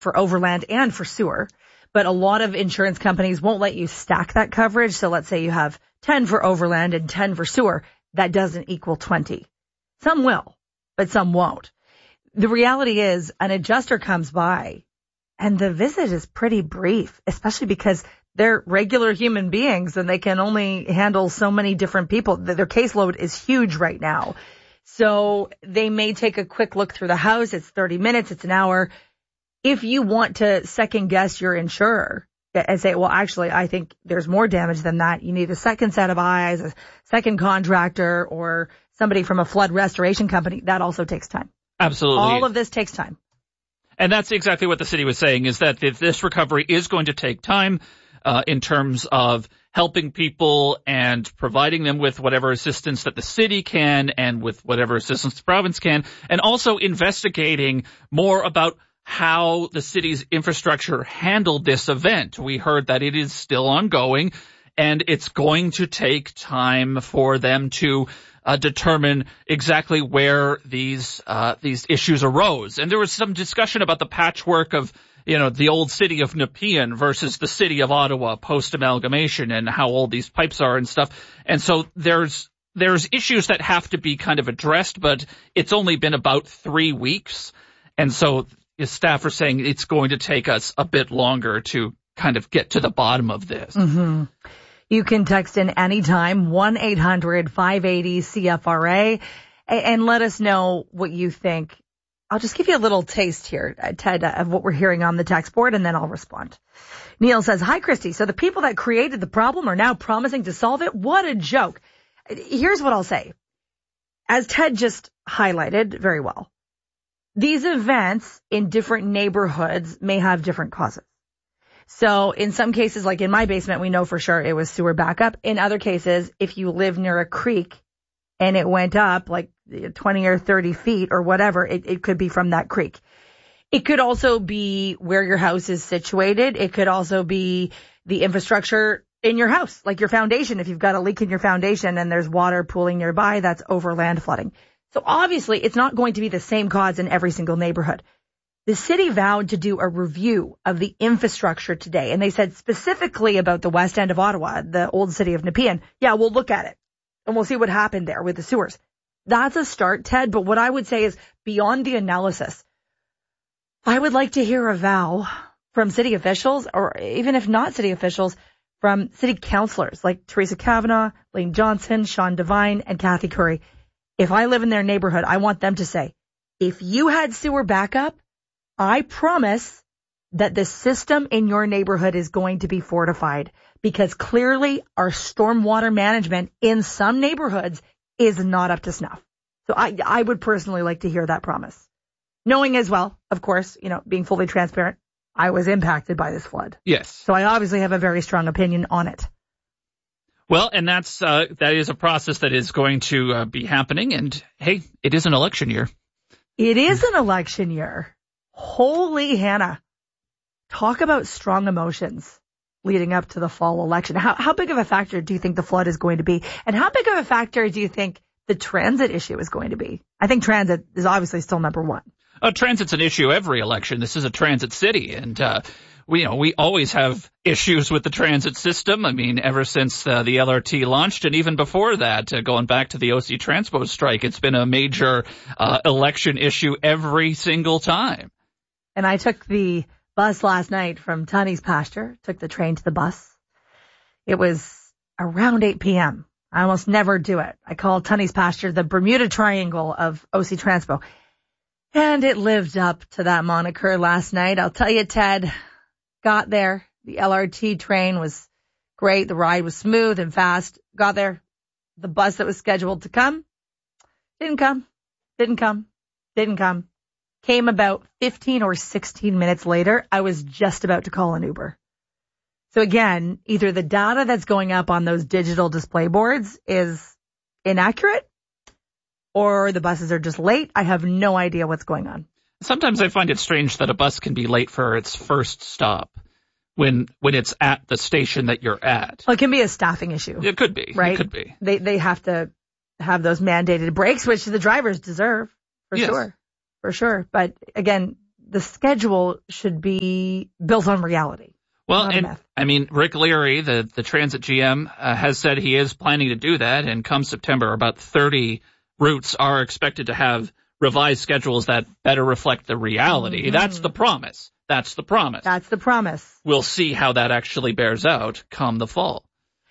for overland and for sewer. But a lot of insurance companies won't let you stack that coverage. So let's say you have 10 for overland and 10 for sewer. That doesn't equal 20. Some will, but some won't. The reality is an adjuster comes by and the visit is pretty brief, especially because they're regular human beings and they can only handle so many different people. Their caseload is huge right now. So they may take a quick look through the house. It's 30 minutes. It's an hour. If you want to second guess your insurer and say, well, actually, I think there's more damage than that. You need a second set of eyes, a second contractor, or somebody from a flood restoration company. That also takes time. Absolutely. All of this takes time. And that's exactly what the city was saying, is that if this recovery is going to take time in terms of helping people and providing them with whatever assistance that the city can and with whatever assistance the province can, and also investigating more about how the city's infrastructure handled this event. We heard that it is still ongoing, and it's going to take time for them to determine exactly where these issues arose. And there was some discussion about the patchwork of, the old city of Nepean versus the city of Ottawa post-amalgamation and how old these pipes are and stuff. And so there's issues that have to be kind of addressed, but it's only been about 3 weeks. And so staff are saying it's going to take us a bit longer to kind of get to the bottom of this. Mm-hmm. You can text in anytime, 1-800-580-CFRA, and let us know what you think. I'll just give you a little taste here, Ted, of what we're hearing on the text board, and then I'll respond. Neil says, hi, Christy. So the people that created the problem are now promising to solve it? What a joke. Here's what I'll say. As Ted just highlighted very well, these events in different neighborhoods may have different causes. So in some cases, like in my basement, we know for sure it was sewer backup. In other cases, if you live near a creek and it went up like 20 or 30 feet or whatever, it could be from that creek. It could also be where your house is situated. It could also be the infrastructure in your house, like your foundation. If you've got a leak in your foundation and there's water pooling nearby, that's overland flooding. So obviously it's not going to be the same cause in every single neighborhood. The city vowed to do a review of the infrastructure today, and they said specifically about the west end of Ottawa, the old city of Nepean, yeah, we'll look at it, and we'll see what happened there with the sewers. That's a start, Ted, but what I would say is beyond the analysis, I would like to hear a vow from city officials, or even if not city officials, from city councillors like Teresa Kavanagh, Lane Johnson, Sean Devine, and Kathy Curry. If I live in their neighborhood, I want them to say, if you had sewer backup, I promise that the system in your neighborhood is going to be fortified, because clearly our stormwater management in some neighborhoods is not up to snuff. So I would personally like to hear that promise. Knowing as well, of course, being fully transparent, I was impacted by this flood. Yes. So I obviously have a very strong opinion on it. Well, and that is a process that is going to be happening. And hey, it is an election year. It is an election year. Holy Hannah. Talk about strong emotions leading up to the fall election. How big of a factor do you think the flood is going to be? And how big of a factor do you think the transit issue is going to be? I think transit is obviously still number one. Transit's an issue every election. This is a transit city, and we always have issues with the transit system. I mean, ever since the LRT launched, and even before that, going back to the OC Transpo strike, it's been a major election issue every single time. And I took the bus last night from Tunney's pasture, took the train to the bus. It was around 8 p.m. I almost never do it. I call Tunney's pasture the Bermuda Triangle of OC Transpo. And it lived up to that moniker last night. I'll tell you, Ted, got there. The LRT train was great. The ride was smooth and fast. Got there. The bus that was scheduled to come didn't come. Came about 15 or 16 minutes later. I was just about to call an Uber. So again, either the data that's going up on those digital display boards is inaccurate, or the buses are just late. I have no idea what's going on. Sometimes I find it strange that a bus can be late for its first stop when it's at the station that you're at. Well, it can be a staffing issue. It could be. Right? It could be. They have to have those mandated breaks, which the drivers deserve, for sure. But again, the schedule should be built on reality. Well, and I mean, Rick Leary, the transit GM, has said he is planning to do that. And come September, about 30 routes are expected to have revised schedules that better reflect the reality. Mm-hmm. That's the promise. That's the promise. We'll see how that actually bears out come the fall.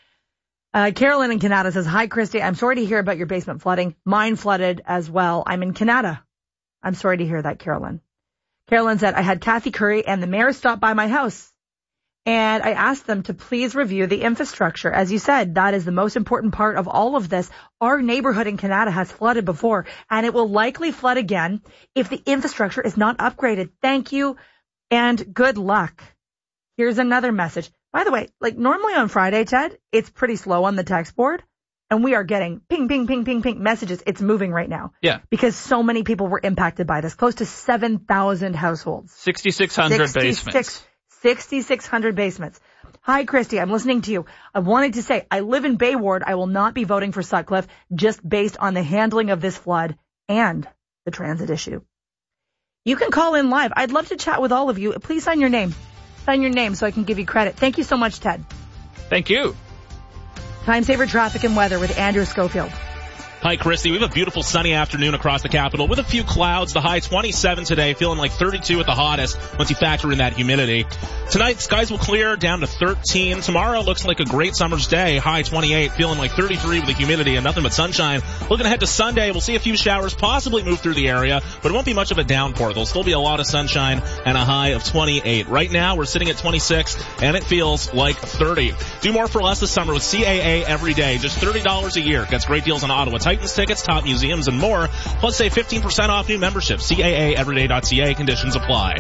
Carolyn in Canada says, hi, Christy. I'm sorry to hear about your basement flooding. Mine flooded as well. I'm in Canada. I'm sorry to hear that, Carolyn. Carolyn said, I had Kathy Curry and the mayor stop by my house, and I asked them to please review the infrastructure. As you said, that is the most important part of all of this. Our neighborhood in Canada has flooded before, and it will likely flood again if the infrastructure is not upgraded. Thank you, and good luck. Here's another message. By the way, like normally on Friday, Ted, it's pretty slow on the text board, and we are getting ping, ping, ping, ping, ping messages. It's moving right now. Yeah. Because so many people were impacted by this. Close to 7,000 households. 6,600 basements. 6,600 basements. Hi, Christy. I'm listening to you. I wanted to say I live in Bay Ward. I will not be voting for Sutcliffe just based on the handling of this flood and the transit issue. You can call in live. I'd love to chat with all of you. Please sign your name. Sign your name so I can give you credit. Thank you so much, Ted. Thank you. Time saver traffic and weather with Andrew Schofield. Hi, Christy. We have a beautiful sunny afternoon across the capital with a few clouds. The high 27 today, feeling like 32 at the hottest once you factor in that humidity. Tonight, skies will clear down to 13. Tomorrow looks like a great summer's day. High 28, feeling like 33 with the humidity and nothing but sunshine. Looking ahead to Sunday, we'll see a few showers possibly move through the area, but it won't be much of a downpour. There'll still be a lot of sunshine and a high of 28. Right now, we're sitting at 26, and it feels like 30. Do more for less this summer with CAA every day. Just $30 a year. Gets great deals on Ottawa Titans tickets, top museums, and more. Plus, save 15% off new membership. CAAeveryday.ca. Conditions apply.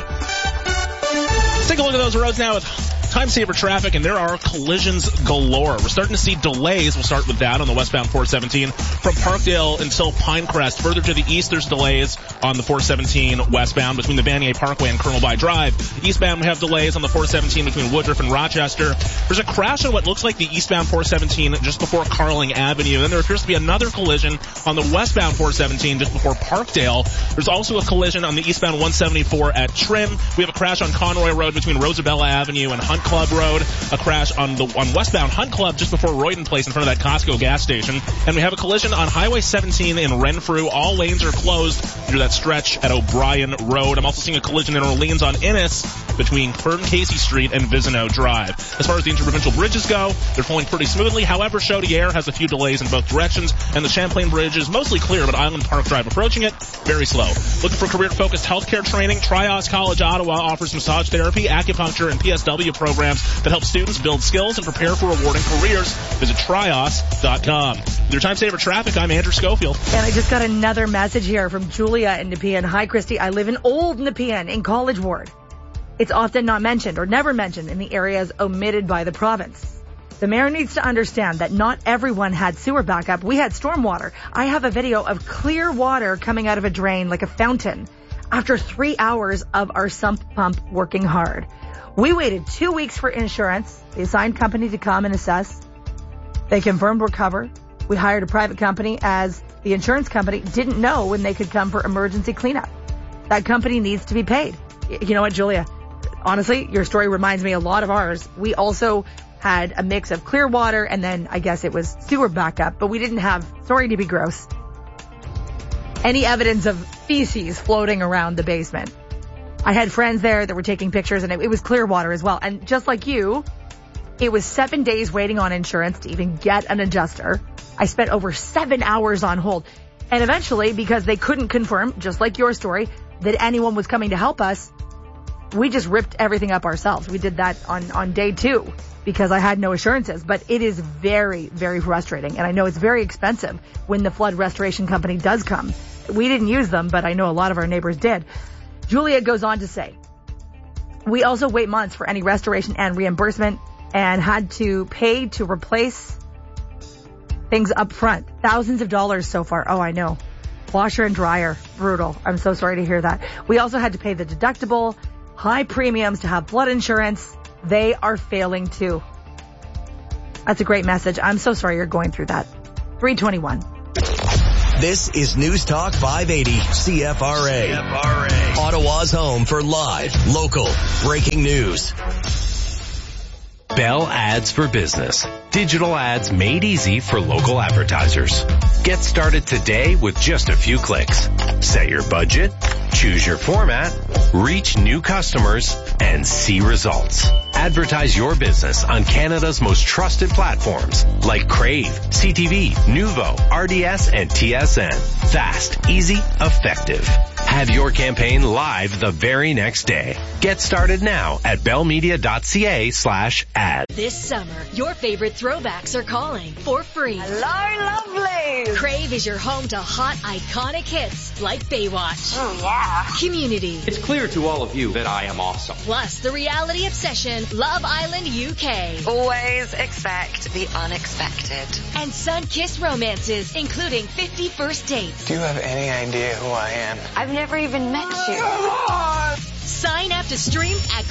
Let's take a look at those roads now with time saver traffic, and there are collisions galore. We're starting to see delays. We'll start with that on the westbound 417 from Parkdale until Pinecrest. Further to the east, there's delays on the 417 westbound between the Vanier Parkway and Colonel By Drive. Eastbound, we have delays on the 417 between Woodruff and Rochester. There's a crash on what looks like the eastbound 417 just before Carling Avenue. Then there appears to be another collision on the westbound 417 just before Parkdale. There's also a collision on the eastbound 174 at Trim. We have a crash on Conroy Road between Rosabella Avenue and Hunt Club Road, a crash on westbound Hunt Club just before Royden Place in front of that Costco gas station. And we have a collision on Highway 17 in Renfrew. All lanes are closed through that stretch at O'Brien Road. I'm also seeing a collision in Orleans on Innis between Fern Casey Street and Vizino Drive. As far as the interprovincial bridges go, they're flowing pretty smoothly. However, Chaudière has a few delays in both directions, and the Champlain Bridge is mostly clear, but Island Park Drive approaching it, very slow. Looking for career-focused healthcare training? Trios College Ottawa offers massage therapy, acupuncture, and PSW programs that help students build skills and prepare for rewarding careers. Visit trios.com. With your time saver traffic, I'm Andrew Schofield. And I just got another message here from Julia in Nepean. Hi, Christy. I live in Old Nepean in College Ward. It's often not mentioned or never mentioned in the areas omitted by the province. The mayor needs to understand that not everyone had sewer backup. We had stormwater. I have a video of clear water coming out of a drain like a fountain after 3 hours of our sump pump working hard. We waited 2 weeks for insurance, the assigned company to come and assess. They confirmed we're covered. We hired a private company as the insurance company didn't know when they could come for emergency cleanup. That company needs to be paid. You know what, Julia? Honestly, your story reminds me a lot of ours. We also had a mix of clear water and then I guess it was sewer backup, but we didn't have, sorry to be gross, any evidence of feces floating around the basement. I had friends there that were taking pictures and it was clear water as well. And just like you, it was 7 days waiting on insurance to even get an adjuster. I spent over 7 hours on hold. And eventually, because they couldn't confirm, just like your story, that anyone was coming to help us, we just ripped everything up ourselves. We did that on day 2 because I had no assurances. But it is very, very frustrating. And I know it's very expensive when the flood restoration company does come. We didn't use them, but I know a lot of our neighbors did. Julia goes on to say, we also wait months for any restoration and reimbursement and had to pay to replace things up front. Thousands of dollars so far. Oh, I know. Washer and dryer. Brutal. I'm so sorry to hear that. We also had to pay the deductible, high premiums to have flood insurance. They are failing too. That's a great message. I'm so sorry you're going through that. 321. This is News Talk 580 CFRA. Ottawa's home for live, local, breaking news. Bell Ads for Business. Digital ads made easy for local advertisers. Get started today with just a few clicks. Set your budget, choose your format, reach new customers, and see results. Advertise your business on Canada's most trusted platforms like Crave, CTV, Nuvo, RDS, and TSN. Fast, easy, effective. Have your campaign live the very next day. Get started now at bellmedia.ca/ad. This summer, your favorite throwbacks are calling for free. Hello, lovely. Crave is your home to hot, iconic hits like Baywatch. Oh, yeah. Community. It's clear to all of you that I am awesome. Plus the reality obsession, Love Island UK. Always expect the unexpected. And sun-kissed romances, including 50 First Dates. Do you have any idea who I am? I've never even met you. Sign up to stream at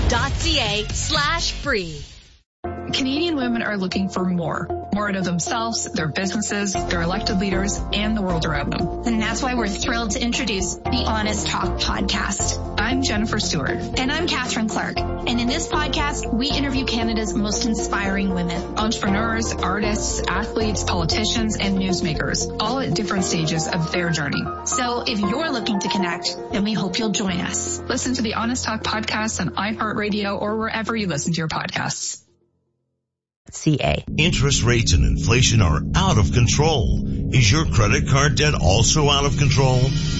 crave.ca/free. Canadian women are looking for more out of themselves, their businesses, their elected leaders, and the world around them. And that's why we're thrilled to introduce the Honest Talk podcast. I'm Jennifer Stewart. And I'm Catherine Clark. And in this podcast, we interview Canada's most inspiring women. Entrepreneurs, artists, athletes, politicians, and newsmakers, all at different stages of their journey. So if you're looking to connect, then we hope you'll join us. Listen to the Honest Talk podcast on iHeartRadio or wherever you listen to your podcasts. CA. Interest rates and inflation are out of control. Is your credit card debt also out of control?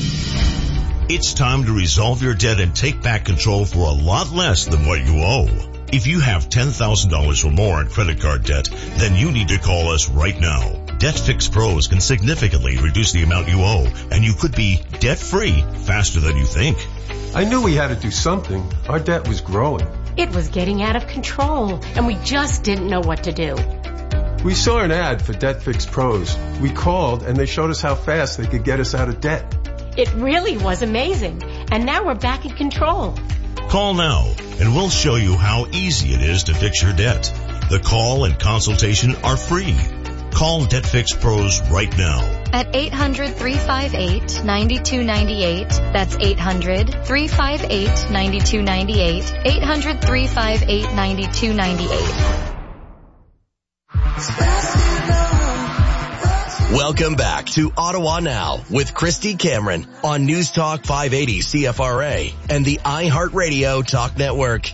It's time to resolve your debt and take back control for a lot less than what you owe. If you have $10,000 or more in credit card debt, then you need to call us right now. Debt Fix Pros can significantly reduce the amount you owe, and you could be debt-free faster than you think. I knew we had to do something. Our debt was growing. It was getting out of control, and we just didn't know what to do. We saw an ad for Debt Fix Pros. We called, and they showed us how fast they could get us out of debt. It really was amazing, and now we're back in control. Call now, and we'll show you how easy it is to fix your debt. The call and consultation are free. Call Debt Fix Pros right now. At 800-358-9298. That's 800-358-9298. 800-358-9298. Welcome back to Ottawa Now with Christy Cameron on News Talk 580 CFRA and the iHeartRadio Talk Network.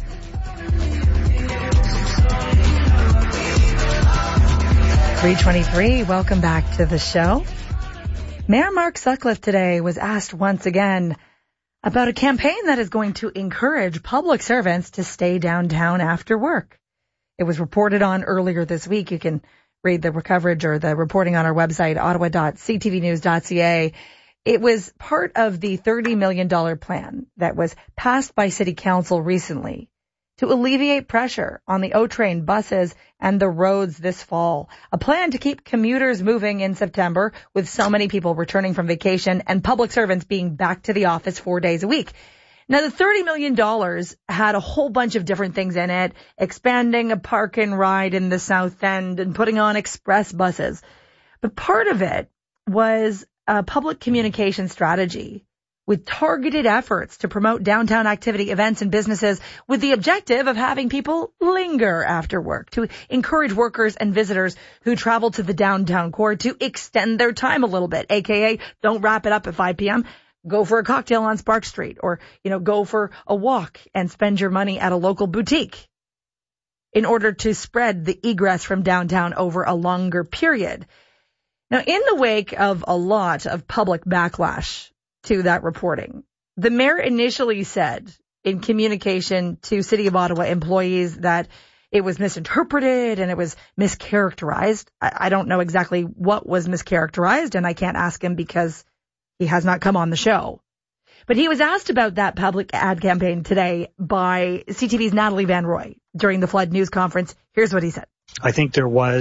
.323, welcome back to the show. Mayor Mark Sutcliffe today was asked once again about a campaign that is going to encourage public servants to stay downtown after work. It was reported on earlier this week. You can read the coverage or the reporting on our website, ottawa.ctvnews.ca. It was part of the $30 million plan that was passed by City Council recently to alleviate pressure on the O-Train buses and the roads this fall. A plan to keep commuters moving in September with so many people returning from vacation and public servants being back to the office 4 days a week. Now, the $30 million had a whole bunch of different things in it, expanding a park and ride in the South End and putting on express buses. But part of it was a public communication strategy with targeted efforts to promote downtown activity, events, and businesses with the objective of having people linger after work, to encourage workers and visitors who travel to the downtown core to extend their time a little bit, aka don't wrap it up at 5 p.m., go for a cocktail on Spark Street, or, go for a walk and spend your money at a local boutique in order to spread the egress from downtown over a longer period. Now, in the wake of a lot of public backlash to that reporting, the mayor initially said in communication to City of Ottawa employees that it was misinterpreted and it was mischaracterized. I don't know exactly what was mischaracterized, and I can't ask him because he has not come on the show. But he was asked about that public ad campaign today by CTV's Natalie Van Roy during the Flood News Conference. Here's what he said. I think there was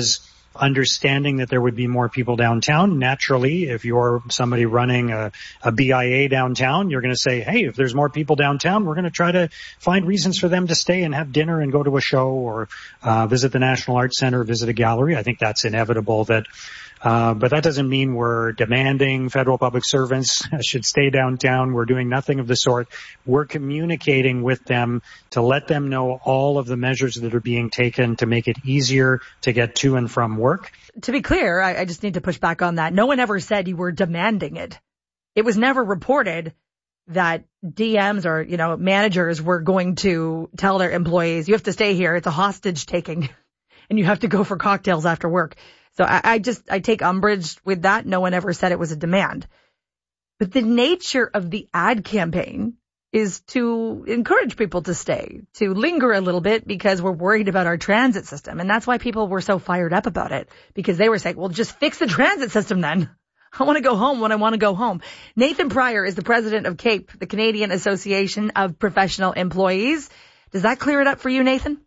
understanding that there would be more people downtown. Naturally, if you're somebody running a BIA downtown, you're going to say, hey, if there's more people downtown, we're going to try to find reasons for them to stay and have dinner and go to a show or visit the National Arts Center, visit a gallery. I think that's inevitable. But that doesn't mean we're demanding federal public servants should stay downtown. We're doing nothing of the sort. We're communicating with them to let them know all of the measures that are being taken to make it easier to get to and from work. To be clear, I just need to push back on that. No one ever said you were demanding it. It was never reported that DMs or, managers were going to tell their employees, you have to stay here. It's a hostage taking and you have to go for cocktails after work. So I take umbrage with that. No one ever said it was a demand. But the nature of the ad campaign is to encourage people to stay, to linger a little bit because we're worried about our transit system. And that's why people were so fired up about it, because they were saying, well, just fix the transit system then. I want to go home when I want to go home. Nathan Pryor is the president of CAPE, the Canadian Association of Professional Employees. Does that clear it up for you, Nathan?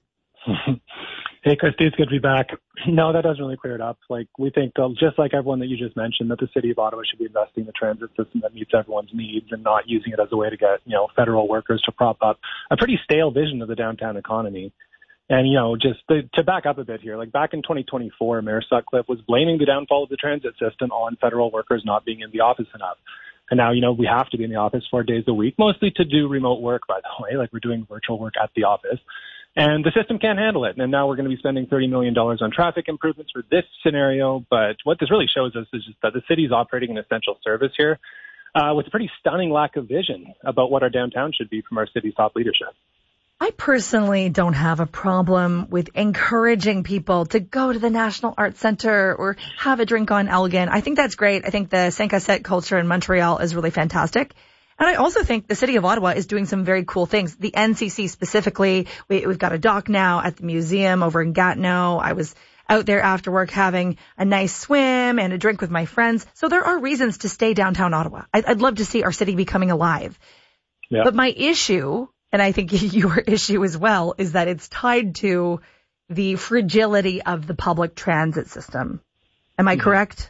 Hey, Christy, it's good to be back. No, that doesn't really clear it up. We think, just like everyone that you just mentioned, that the city of Ottawa should be investing in the transit system that meets everyone's needs and not using it as a way to get, federal workers to prop up a pretty stale vision of the downtown economy. And, to back up a bit here, back in 2024, Mayor Sutcliffe was blaming the downfall of the transit system on federal workers not being in the office enough. And now, we have to be in the office 4 days a week, mostly to do remote work, by the way, we're doing virtual work at the office. And the system can't handle it. And now we're going to be spending $30 million on traffic improvements for this scenario. But what this really shows us is just that the city is operating an essential service here with a pretty stunning lack of vision about what our downtown should be from our city's top leadership. I personally don't have a problem with encouraging people to go to the National Arts Center or have a drink on Elgin. I think that's great. I think the 5 à 7 culture in Montreal is really fantastic. And I also think the city of Ottawa is doing some very cool things. The NCC specifically, we've got a dock now at the museum over in Gatineau. I was out there after work having a nice swim and a drink with my friends. So there are reasons to stay downtown Ottawa. I'd love to see our city becoming alive. Yeah. But my issue, and I think your issue as well, is that it's tied to the fragility of the public transit system. Am I correct?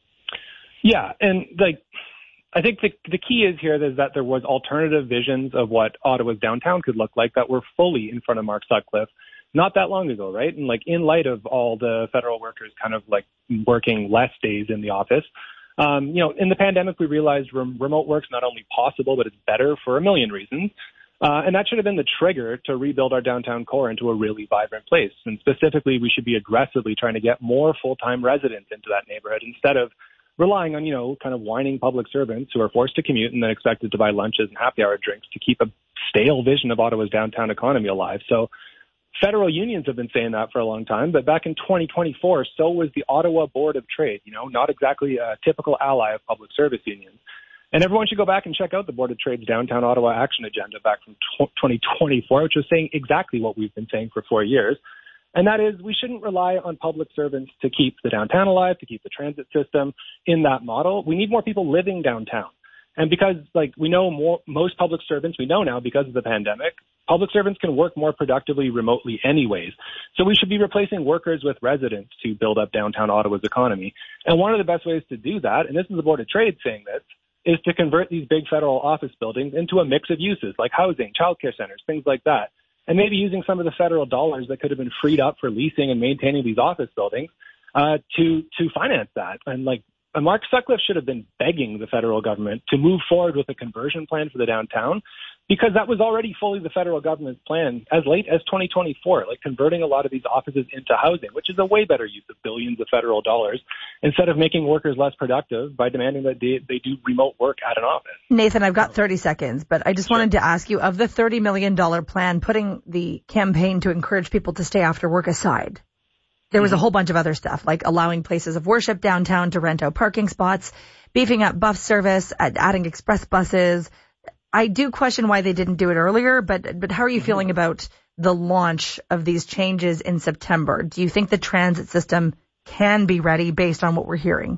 Yeah, and I think the key is here is that there was alternative visions of what Ottawa's downtown could look like that were fully in front of Mark Sutcliffe not that long ago, right? And in light of all the federal workers kind of working less days in the office, in the pandemic, we realized remote work's not only possible, but it's better for a million reasons. And that should have been the trigger to rebuild our downtown core into a really vibrant place. And specifically, we should be aggressively trying to get more full-time residents into that neighborhood instead of relying on, kind of whining public servants who are forced to commute and then expected to buy lunches and happy hour drinks to keep a stale vision of Ottawa's downtown economy alive. So federal unions have been saying that for a long time, but back in 2024, so was the Ottawa Board of Trade, not exactly a typical ally of public service unions. And everyone should go back and check out the Board of Trade's Downtown Ottawa Action Agenda back from 2024, which was saying exactly what we've been saying for 4 years. And that is, we shouldn't rely on public servants to keep the downtown alive, to keep the transit system in that model. We need more people living downtown. And because, we know most public servants, we know now because of the pandemic, public servants can work more productively remotely anyways. So we should be replacing workers with residents to build up downtown Ottawa's economy. And one of the best ways to do that, and this is the Board of Trade saying this, is to convert these big federal office buildings into a mix of uses like housing, childcare centers, things like that. And maybe using some of the federal dollars that could have been freed up for leasing and maintaining these office buildings to finance that. And Mark Sutcliffe should have been begging the federal government to move forward with a conversion plan for the downtown, because that was already fully the federal government's plan as late as 2024, converting a lot of these offices into housing, which is a way better use of billions of federal dollars, instead of making workers less productive by demanding that they do remote work at an office. Nathan, I've got 30 seconds, but I just wanted to ask you, of the $30 million plan, putting the campaign to encourage people to stay after work aside, there was a whole bunch of other stuff, like allowing places of worship downtown to rent out parking spots, beefing up bus service, adding express buses. I do question why they didn't do it earlier, but how are you feeling about the launch of these changes in September? Do you think the transit system can be ready based on what we're hearing?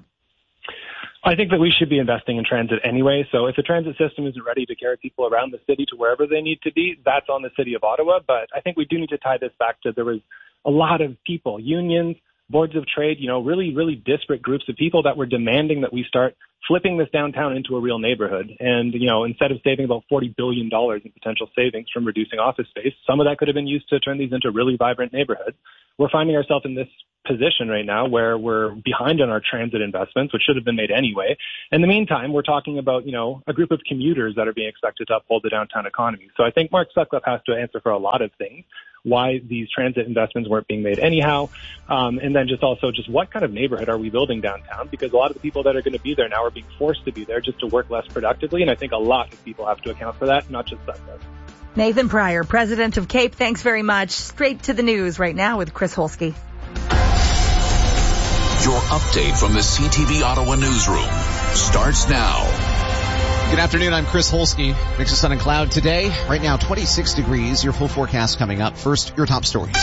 I think that we should be investing in transit anyway. So if the transit system isn't ready to carry people around the city to wherever they need to be, that's on the city of Ottawa. But I think we do need to tie this back to there was a lot of people, unions, boards of trade, really, really disparate groups of people that were demanding that we start flipping this downtown into a real neighborhood. And, instead of saving about $40 billion in potential savings from reducing office space, some of that could have been used to turn these into really vibrant neighborhoods. We're finding ourselves in this position right now where we're behind on our transit investments, which should have been made anyway. In the meantime, we're talking about, a group of commuters that are being expected to uphold the downtown economy. So I think Mark Sutcliffe has to answer for a lot of things, why these transit investments weren't being made anyhow, and then just what kind of neighborhood are we building downtown? Because a lot of the people that are going to be there now are being forced to be there just to work less productively, and I think a lot of people have to account for that, not just Sutcliffe. Nathan Pryor, president of CAPE, thanks very much. Straight to the news right now with Chris Holsky. Your update from the CTV Ottawa newsroom starts now. Good afternoon, I'm Chris Holsky. Mix of sun and cloud today. Right now 26 degrees, your full forecast coming up. First, your top stories.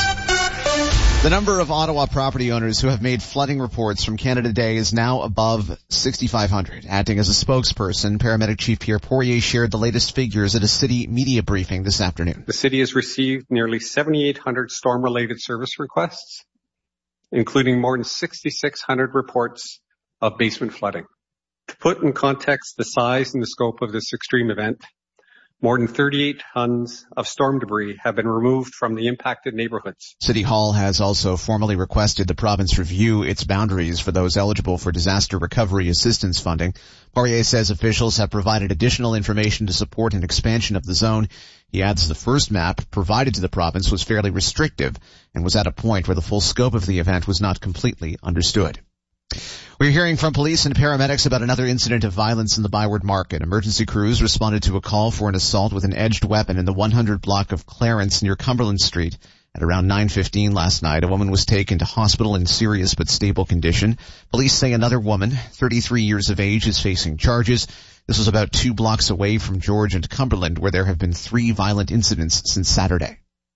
The number of Ottawa property owners who have made flooding reports from Canada Day is now above 6,500. Acting as a spokesperson, Paramedic Chief Pierre Poirier shared the latest figures at a city media briefing this afternoon. The city has received nearly 7,800 storm-related service requests, including more than 6,600 reports of basement flooding. To put in context the size and the scope of this extreme event, more than 38 tons of storm debris have been removed from the impacted neighborhoods. City Hall has also formally requested the province review its boundaries for those eligible for disaster recovery assistance funding. Poirier says officials have provided additional information to support an expansion of the zone. He adds the first map provided to the province was fairly restrictive and was at a point where the full scope of the event was not completely understood. We're hearing from police and paramedics about another incident of violence in the Byward Market. Emergency crews responded to a call for an assault with an edged weapon in the 100 block of Clarence near Cumberland Street. At around 9:15 last night, a woman was taken to hospital in serious but stable condition. Police say another woman, 33 years of age, is facing charges. This was about 2 blocks away from George and Cumberland, where there have been 3 violent incidents since Saturday.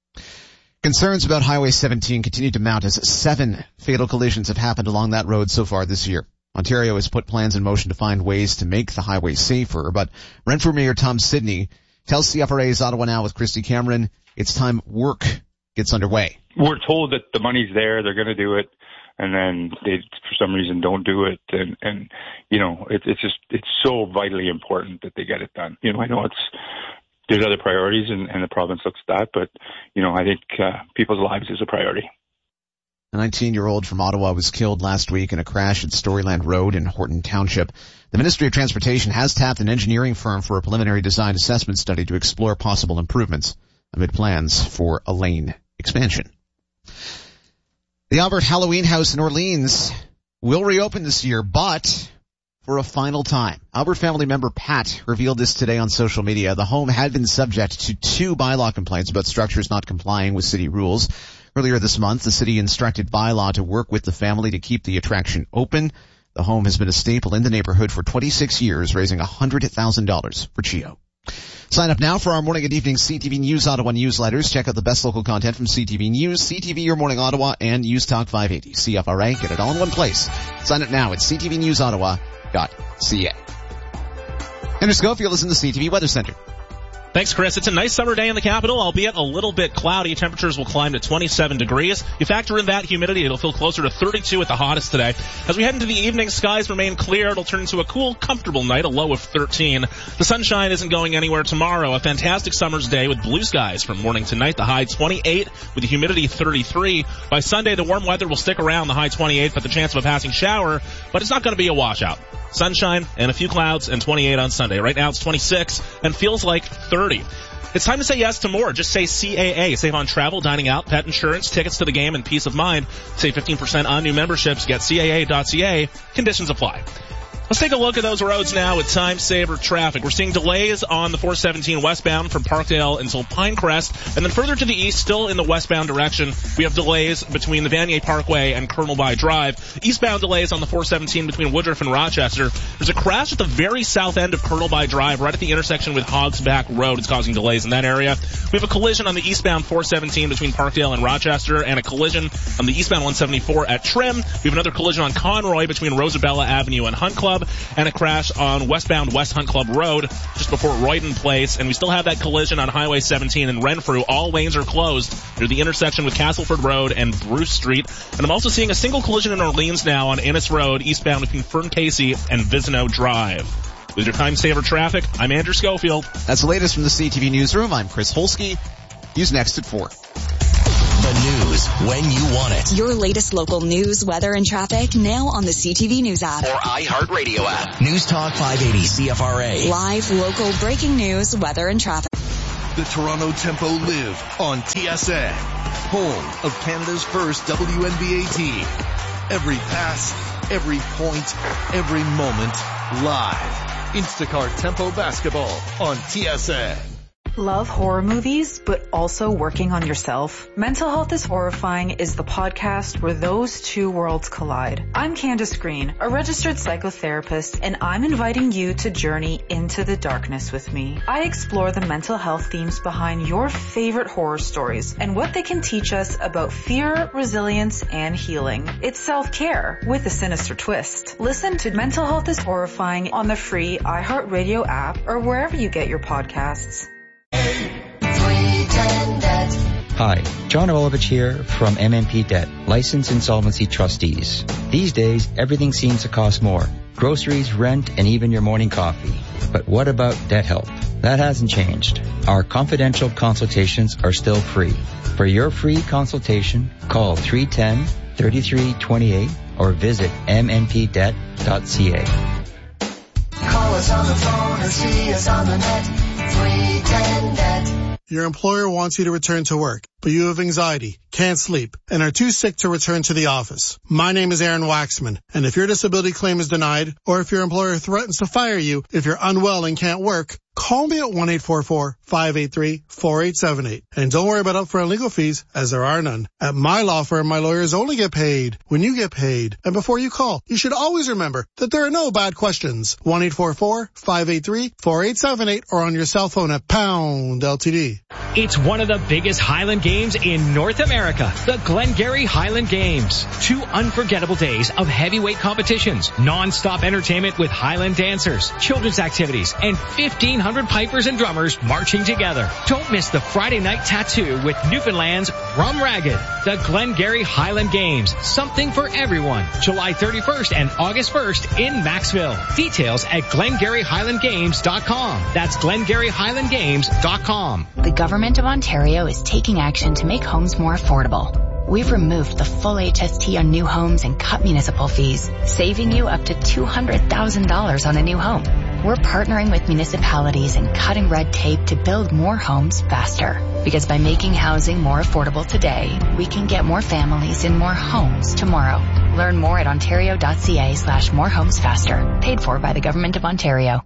Concerns about Highway 17 continue to mount as 7 fatal collisions have happened along that road so far this year. Ontario has put plans in motion to find ways to make the highway safer, but Renfrew Mayor Tom Sidney tells CFRA's Ottawa Now with Christy Cameron it's time work gets underway. We're told that the money's there, they're going to do it, and then they, for some reason, don't do it. And it's so vitally important that they get it done. I know there's other priorities and the province looks at that, but, I think people's lives is a priority. A 19-year-old from Ottawa was killed last week in a crash at Storyland Road in Horton Township. The Ministry of Transportation has tapped an engineering firm for a preliminary design assessment study to explore possible improvements amid plans for a lane expansion. The Albert Halloween House in Orleans will reopen this year, but for a final time. Albert family member Pat revealed this today on social media. The home had been subject to 2 bylaw complaints about structures not complying with city rules. Earlier this month, the city instructed bylaw to work with the family to keep the attraction open. The home has been a staple in the neighborhood for 26 years, raising $100,000 for CHEO. Sign up now for our morning and evening CTV News Ottawa newsletters. Check out the best local content from CTV News, CTV Your Morning Ottawa, and News Talk 580. CFRA, get it all in one place. Sign up now at ctvnewsottawa.ca. Andrew Schofield is in the CTV Weather Center. Thanks, Chris. It's a nice summer day in the capital, albeit a little bit cloudy. Temperatures will climb to 27 degrees. You factor in that humidity, it'll feel closer to 32 at the hottest today. As we head into the evening, skies remain clear. It'll turn into a cool, comfortable night, a low of 13. The sunshine isn't going anywhere tomorrow. A fantastic summer's day with blue skies from morning to night. The high 28 with the humidity 33. By Sunday, the warm weather will stick around, the high 28, but the chance of a passing shower, but it's not going to be a washout. Sunshine and a few clouds and 28 on Sunday. Right now it's 26 and feels like 30. It's time to say yes to more. Just say CAA. Save on travel, dining out, pet insurance, tickets to the game, and peace of mind. Save 15% on new memberships. Get CAA.ca. Conditions apply. Let's take a look at those roads now with time saver traffic. We're seeing delays on the 417 westbound from Parkdale until Pinecrest. And then further to the east, still in the westbound direction, we have delays between the Vanier Parkway and Colonel By Drive. Eastbound delays on the 417 between Woodruff and Rochester. There's a crash at the very south end of Colonel By Drive, right at the intersection with Hoggs Back Road. It's causing delays in that area. We have a collision on the eastbound 417 between Parkdale and Rochester, and a collision on the eastbound 174 at Trim. We have another collision on Conroy between Rosabella Avenue and Hunt Club. Club, and a crash on westbound West Hunt Club Road just before Royden Place. And we still have that collision on Highway 17 in Renfrew. All lanes are closed near the intersection with Castleford Road and Bruce Street. And I'm also seeing a single collision in Orleans now on Innis Road, eastbound between Fern Casey and Vizino Drive. With your time saver traffic, I'm Andrew Schofield. That's the latest from the CTV Newsroom. I'm Chris Holsky. News next at 4. The news when you want it. Your latest local news, weather, and traffic now on the CTV News app. Or iHeartRadio app. News Talk 580 CFRA. Live, local, breaking news, weather, and traffic. The Toronto Tempo live on TSN. Home of Canada's first WNBA team. Every pass, every point, every moment, live. Instacart Tempo Basketball on TSN. Love horror movies, but also working on yourself? Mental Health is Horrifying is the podcast where those two worlds collide. I'm Candace Green, a registered psychotherapist, and I'm inviting you to journey into the darkness with me. I explore the mental health themes behind your favorite horror stories and what they can teach us about fear, resilience, and healing. It's self-care with a sinister twist. Listen to Mental Health is Horrifying on the free iHeartRadio app or wherever you get your podcasts. Hi, John Olovich here from MMP Debt, Licensed Insolvency Trustees. These days, everything seems to cost more. Groceries, rent, and even your morning coffee. But what about debt help? That hasn't changed. Our confidential consultations are still free. For your free consultation, call 310-3328 or visit mnpdebt.ca. Call us on the phone or see us on the net. 310-DEBT. Your employer wants you to return to work, but you have anxiety, can't sleep, and are too sick to return to the office. My name is Aaron Waxman, and if your disability claim is denied, or if your employer threatens to fire you if you're unwell and can't work, call me at 1-844-583-4878. And don't worry about upfront legal fees, as there are none. At my law firm, my lawyers only get paid when you get paid. And before you call, you should always remember that there are no bad questions. 1-844-583-4878 or on your cell phone at pound LTD. It's one of the biggest Highland Games in North America, the Glengarry Highland Games. 2 unforgettable days of heavyweight competitions, non-stop entertainment with Highland dancers, children's activities, and 1,500 pipers and drummers marching together. Don't miss the Friday night tattoo with Newfoundland's Rum Ragged. The Glengarry Highland Games, something for everyone. July 31st and August 1st in Maxville. Details at GlengarryHighlandGames.com. That's GlengarryHighlandGames.com. The Government of Ontario is taking action to make homes more affordable. We've removed the full HST on new homes and cut municipal fees, saving you up to $200,000 on a new home. We're partnering with municipalities and cutting red tape to build more homes faster. Because by making housing more affordable today, we can get more families in more homes tomorrow. Learn more at ontario.ca/morehomesfaster. Paid for by the Government of Ontario.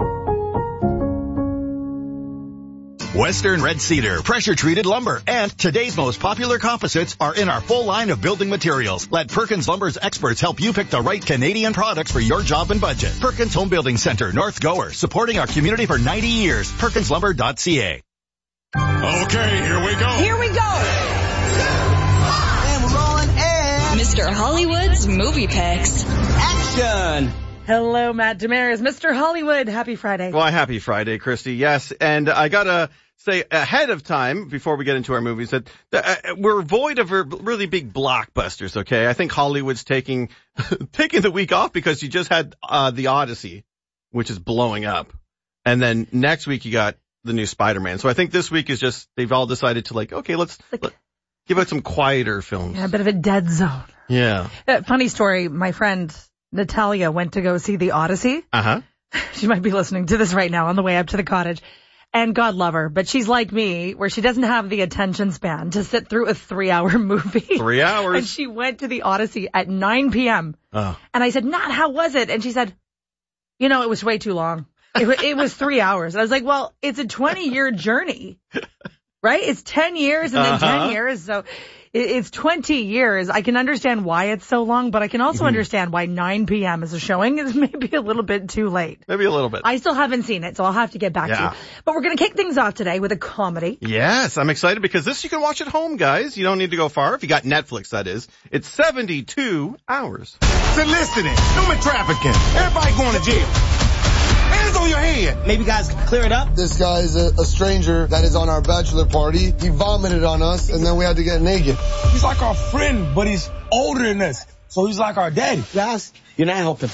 Western Red Cedar, pressure-treated lumber, and today's most popular composites are in our full line of building materials. Let Perkins Lumber's experts help you pick the right Canadian products for your job and budget. Perkins Home Building Center, North Gower, supporting our community for 90 years. PerkinsLumber.ca. Okay, here we go. Here we go. And we're rolling and Mr. Hollywood's Movie Picks. action. Hello, Matt Damaris. Mr. Hollywood, happy Friday. Well, happy Friday, Christy. Yes, and I gotta say ahead of time, before we get into our movies, that we're void of really big blockbusters, okay? I think Hollywood's taking the week off because you just had The Odyssey, which is blowing up. And then next week you got the new Spider-Man. So I think this week is just, they've all decided to okay, let's give out some quieter films. Yeah, a bit of a dead zone. Yeah. Funny story, my friend Natalia went to go see The Odyssey. Uh-huh. She might be listening to this right now on the way up to the cottage. And God love her, but she's like me, where she doesn't have the attention span to sit through a 3-hour movie. 3 hours. And she went to The Odyssey at 9 p.m. Oh. And I said, Nat, how was it? And she said, it was way too long. It was 3 hours. And I was like, well, it's a 20-year journey. right? It's 10 years and then 10 years. So it's 20 years. I can understand why it's so long, but I can also understand why 9 p.m. is a showing is maybe a little bit too late. Maybe a little bit. I still haven't seen it, so I'll have to get back to you. But we're going to kick things off today with a comedy. Yes, I'm excited because this you can watch at home, guys. You don't need to go far. If you got Netflix, that is. It's 72 hours. Soliciting, human trafficking, everybody going to jail. Hands on your head. Maybe guys can clear it up. This guy is a stranger that is on our bachelor party. He vomited on us, and then we had to get naked. He's like our friend, but he's older than us. So he's like our daddy. Guys, you're not helping.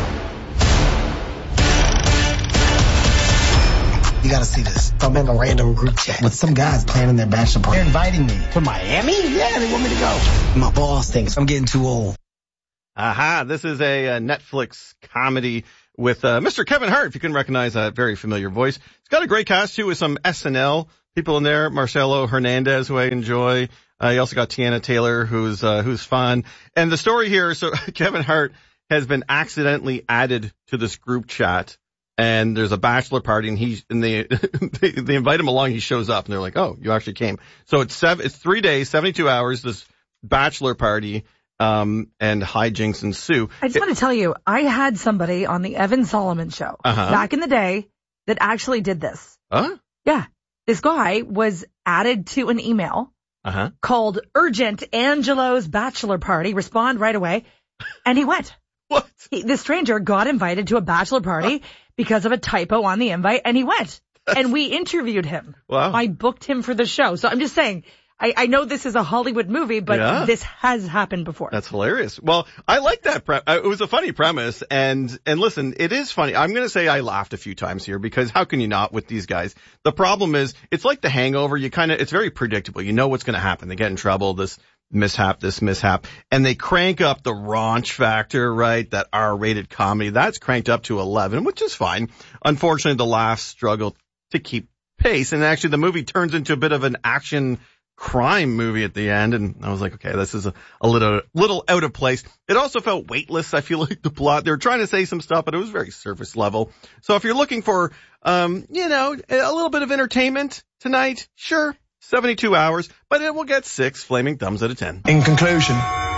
You gotta see this. I'm in a random group chat with some guys planning their bachelor party. They're inviting me. To Miami? Yeah, they want me to go. My boss thinks I'm getting too old. This is a Netflix comedy with Mr. Kevin Hart, if you can recognize that very familiar voice. It's got a great cast, too, with some SNL people in there. Marcelo Hernandez, who I enjoy. You also got Tiana Taylor, who's fun. And the story here, so Kevin Hart has been accidentally added to this group chat. And there's a bachelor party, and they invite him along. He shows up, and they're like, "Oh, you actually came." So it's 3 days, 72 hours. This bachelor party, and hijinks ensue. I just want to tell you, I had somebody on the Evan Solomon show back in the day that actually did this. Huh? Yeah, this guy was added to an email called "Urgent Angelo's Bachelor Party. Respond right away," and he went. What? The stranger got invited to a bachelor party because of a typo on the invite, and he went. And we interviewed him. Wow. I booked him for the show. So I'm just saying, I know this is a Hollywood movie, but this has happened before. That's hilarious. Well, I like that. It was a funny premise. And listen, it is funny. I'm going to say I laughed a few times here because how can you not with these guys? The problem is it's like The Hangover. It's very predictable. You know what's going to happen. They get in trouble. This mishap, and they crank up the raunch factor, right? That R-rated comedy, that's cranked up to 11, which is fine. Unfortunately, the laughs struggle to keep pace, and actually the movie turns into a bit of an action crime movie at the end, and I was like, okay, this is a little out of place. It also felt weightless. I feel like the plot, they were trying to say some stuff, but it was very surface level. So if you're looking for, a little bit of entertainment tonight, sure. 72 hours, but it will get 6 flaming thumbs out of 10. In conclusion.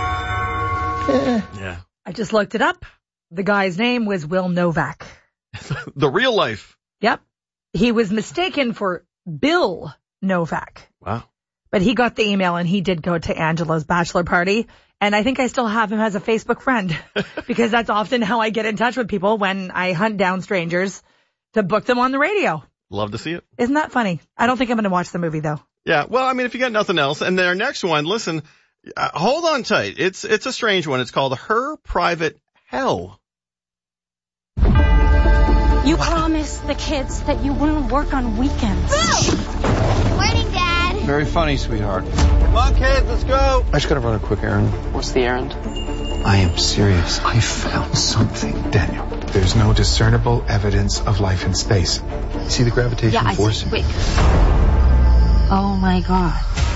Yeah. I just looked it up. The guy's name was Will Novak. The real life. Yep. He was mistaken for Bill Novak. Wow. But he got the email and he did go to Angela's bachelor party. And I think I still have him as a Facebook friend because that's often how I get in touch with people when I hunt down strangers to book them on the radio. Love to see it. Isn't that funny? I don't think I'm going to watch the movie though. Yeah, well, I mean, if you got nothing else, and then our next one, listen, hold on tight. It's a strange one. It's called Her Private Hell. You promised the kids that you wouldn't work on weekends. Boo! Morning, Dad. Very funny, sweetheart. Come on, kids, let's go. I just gotta run a quick errand. What's the errand? I am serious. I found something, Daniel. There's no discernible evidence of life in space. You see the gravitational force? Wait. Oh my God.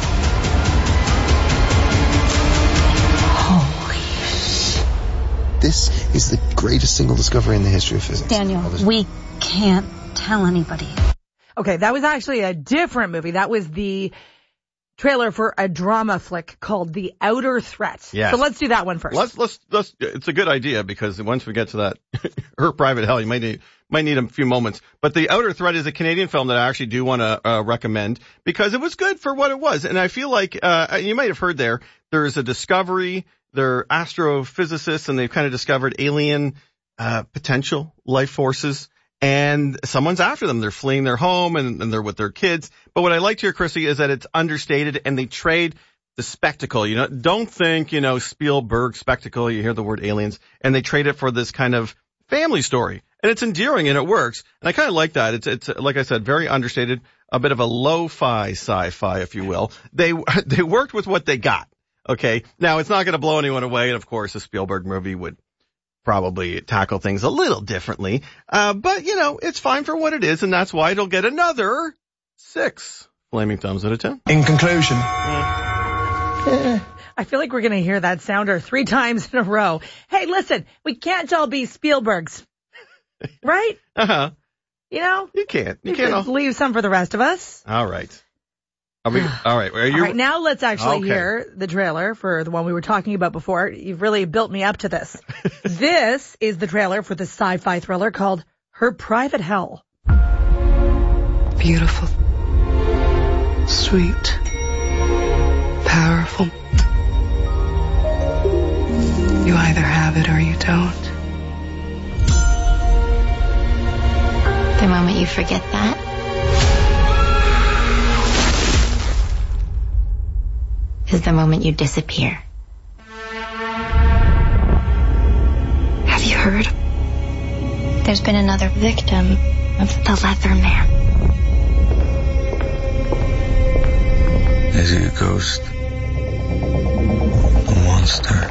Holy shit. This is the greatest single discovery in the history of physics. Daniel, we can't tell anybody. Okay, that was actually a different movie. That was the trailer for a drama flick called The Outer Threat. Yes. So let's do that one first. Let's it's a good idea because once we get to that Her Private Hell, you might need a few moments. But The Outer Threat is a Canadian film that I actually do want to recommend because it was good for what it was. And I feel like you might have heard there's a discovery, they're astrophysicists and they've kind of discovered alien potential life forces. And someone's after them. They're fleeing their home and they're with their kids. But what I liked here, Chrissy, is that it's understated and they trade the spectacle. You know, don't think, Spielberg spectacle. You hear the word aliens and they trade it for this kind of family story. And it's endearing and it works. And I kind of like that. It's like I said, very understated, a bit of a lo-fi sci-fi, if you will. They worked with what they got. Okay. Now it's not going to blow anyone away. And of course, a Spielberg movie would probably tackle things a little differently. But it's fine for what it is. And that's why it'll get another 6 flaming thumbs out of 10. In conclusion. I feel like we're going to hear that sounder 3 times in a row. Hey, listen, we can't all be Spielbergs. Right? Uh-huh. You can't. You can't can't leave some for the rest of us. All right. All right. All right. Now let's actually hear the trailer for the one we were talking about before. You've really built me up to this. This is the trailer for the sci-fi thriller called Her Private Hell. Beautiful. Sweet. Powerful. You either have it or you don't. The moment you forget that, is the moment you disappear. Have you heard? There's been another victim of the Leather Man. Is he a ghost? A monster?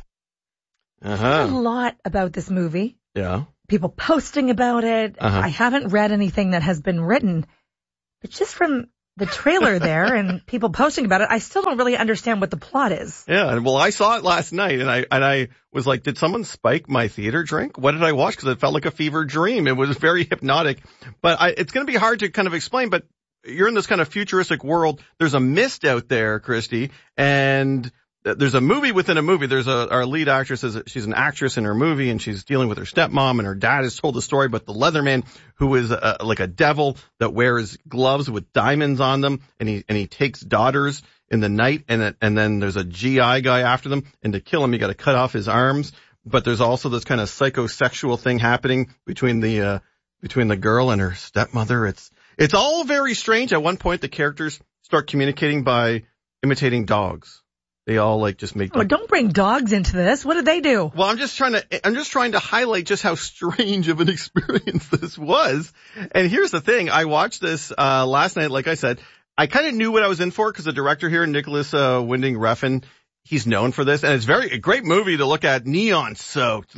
A lot about this movie. Yeah. People posting about it. I haven't read anything that has been written, but just from the trailer there and people posting about it, I still don't really understand what the plot is. Yeah, well, I saw it last night, and I was like, did someone spike my theater drink? What did I watch? Because it felt like a fever dream. It was very hypnotic. But it's going to be hard to kind of explain, but you're in this kind of futuristic world. There's a mist out there, Christy, and there's a movie within a movie. There's our lead actress, she's an actress in her movie, and she's dealing with her stepmom, and her dad has told the story about the Leatherman, who is like a devil that wears gloves with diamonds on them, and he takes daughters in the night, and then there's a GI guy after them, and to kill him, you got to cut off his arms. But there's also this kind of psychosexual thing happening between the girl and her stepmother. It's all very strange. At one point, the characters start communicating by imitating dogs. They all just make. Oh, don't bring dogs into this. What did they do? Well, I'm just trying to highlight just how strange of an experience this was. And here's the thing. I watched this, last night. Like I said, I kind of knew what I was in for because the director here, Nicholas, Winding Refn, he's known for this. And it's a great movie to look at, neon soaked,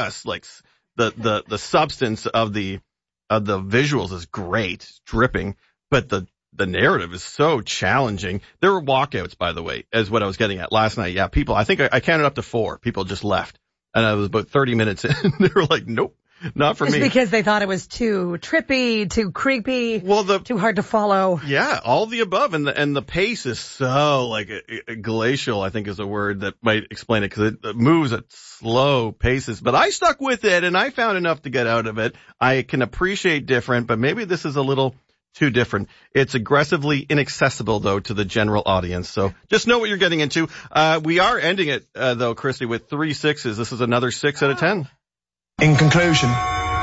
the substance of the visuals is great, dripping, but the narrative is so challenging. There were walkouts, by the way, is what I was getting at last night. Yeah, people, I think I counted up to 4. People just left. And I was about 30 minutes in. They were like, nope, not for me. Just because they thought it was too trippy, too creepy, too hard to follow. Yeah, all the above. And the pace is so glacial, I think is a word that might explain it, because it moves at slow paces. But I stuck with it and I found enough to get out of it. I can appreciate different, but maybe this is a little too different. It's aggressively inaccessible, though, to the general audience. So just know what you're getting into. We are ending it, though, Christy, with 3 6s. This is another 6 out of 10. In conclusion.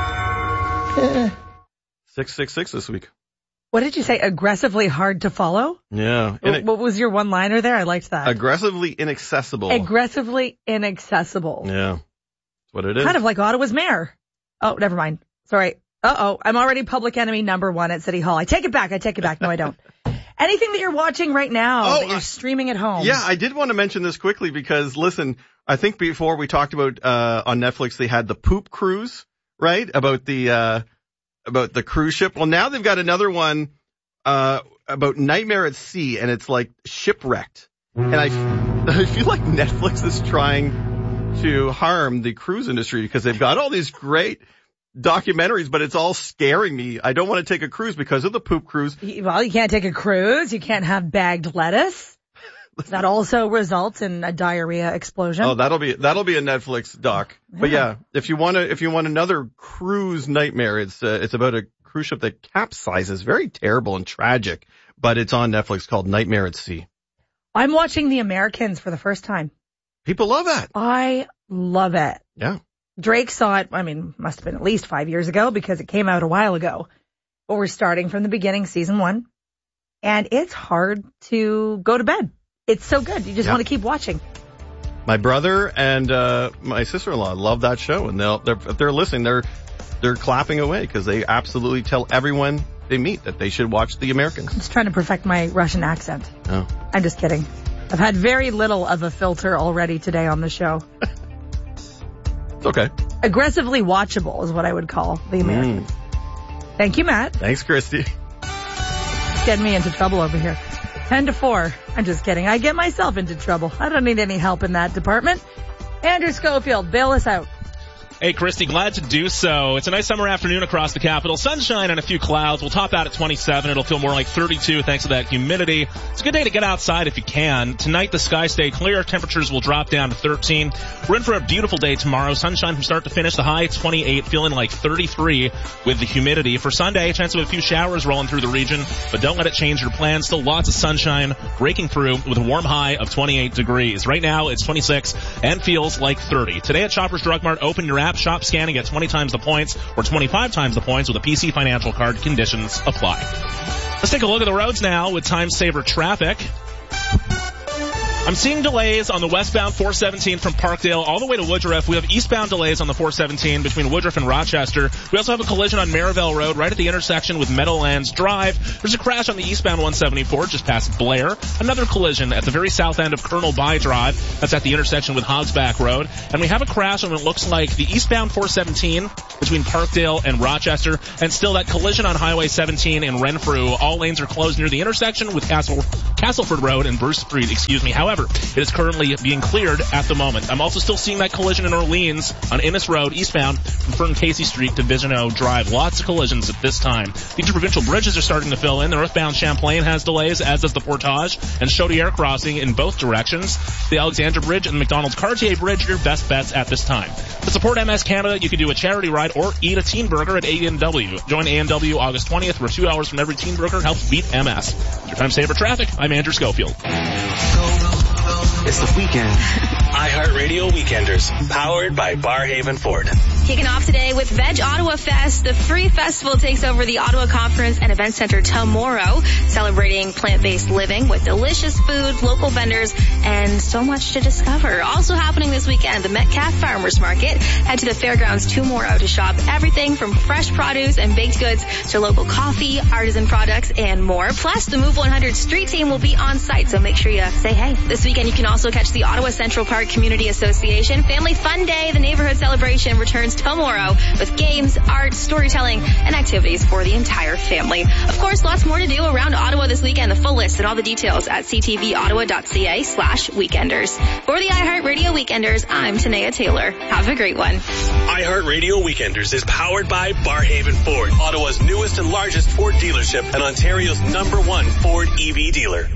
666 this week. What did you say? Aggressively hard to follow? Yeah. What was your one-liner there? I liked that. Aggressively inaccessible. Aggressively inaccessible. Yeah. That's what it is. Kind of like Ottawa's mayor. Oh, never mind. Sorry. I'm already public enemy number 1 at City Hall. I take it back. No, I don't. Anything that you're watching right now that you're streaming at home? Yeah, I did want to mention this quickly because, listen, I think before we talked about on Netflix they had the Poop Cruise, right? About the cruise ship. Well, now they've got another one about Nightmare at Sea, and it's like shipwrecked. And I feel like Netflix is trying to harm the cruise industry because they've got all these great documentaries, but it's all scaring me. I don't want to take a cruise because of the Poop Cruise. Well, you can't take a cruise. You can't have bagged lettuce. That also results in a diarrhea explosion. Oh, that'll be a Netflix doc. Yeah. But yeah, if you want another cruise nightmare, it's about a cruise ship that capsizes. Very terrible and tragic, but it's on Netflix called Nightmare at Sea. I'm watching The Americans for the first time. People love that. I love it. Yeah. Drake saw it, must have been at least 5 years ago because it came out a while ago. But we're starting from the beginning, season 1. And it's hard to go to bed. It's so good. You just want to keep watching. My brother and my sister-in-law love that show. And if they're listening, they're clapping away because they absolutely tell everyone they meet that they should watch The Americans. I'm just trying to perfect my Russian accent. Oh. I'm just kidding. I've had very little of a filter already today on the show. It's okay. Aggressively watchable is what I would call The Americans. Thank you, Matt. Thanks, Christy. Getting me into trouble over here. 10-4. I'm just kidding. I get myself into trouble. I don't need any help in that department. Andrew Schofield, bail us out. Hey, Christy, glad to do so. It's a nice summer afternoon across the capital. Sunshine and a few clouds. We'll top out at 27. It'll feel more like 32 thanks to that humidity. It's a good day to get outside if you can. Tonight, the skies stay clear. Temperatures will drop down to 13. We're in for a beautiful day tomorrow. Sunshine from start to finish. The high, 28, feeling like 33 with the humidity. For Sunday, a chance of a few showers rolling through the region, but don't let it change your plans. Still lots of sunshine breaking through with a warm high of 28 degrees. Right now, it's 26 and feels like 30. Today at Shoppers Drug Mart, open your app, shop, scan, and get 20 times the points or 25 times the points with a PC Financial Card. Conditions apply. Let's take a look at the roads now with time saver traffic. I'm seeing delays on the westbound 417 from Parkdale all the way to Woodruff. We have eastbound delays on the 417 between Woodruff and Rochester. We also have a collision on Maryville Road right at the intersection with Meadowlands Drive. There's a crash on the eastbound 174 just past Blair. Another collision at the very south end of Colonel By Drive. That's at the intersection with Hogsback Road. And we have a crash on what looks like the eastbound 417 between Parkdale and Rochester. And still that collision on Highway 17 in Renfrew. All lanes are closed near the intersection with Castleford Road and Bruce Street, However, it is currently being cleared at the moment. I'm also still seeing that collision in Orleans on Innis Road, eastbound from Fern Casey Street to Bigeneau Drive. Lots of collisions at this time. The interprovincial bridges are starting to fill in. The northbound Champlain has delays, as does the Portage and Chaudière crossing in both directions. The Alexandra Bridge and the McDonald's Cartier Bridge are your best bets at this time. To support MS Canada, you can do a charity ride or eat a teen burger at A&W. Join A&W August 20th, where $2 from every teen burger helps beat MS. Your time saver traffic. I'm Andrew Schofield. It's the weekend. iHeartRadio Weekenders, powered by Barhaven Ford. Kicking off today with Veg Ottawa Fest. The free festival takes over the Ottawa Conference and Event Center tomorrow, celebrating plant-based living with delicious food, local vendors, and so much to discover. Also happening this weekend, the Metcalf Farmers Market. Head to the fairgrounds tomorrow to shop everything from fresh produce and baked goods to local coffee, artisan products, and more. Plus, the Move 100 street team will be on site, so make sure you say hey. This weekend, you can also catch the Ottawa Central Park Community Association Family Fun Day. The neighborhood celebration returns tomorrow with games, art, storytelling, and activities for the entire family. Of course, lots more to do around Ottawa this weekend. The full list and all the details at ctvottawa.ca/weekenders. For the iHeartRadio Weekenders, I'm Tanea Taylor. Have a great one. iHeartRadio Weekenders is powered by Barhaven Ford, Ottawa's newest and largest Ford dealership and Ontario's #1 Ford EV dealer.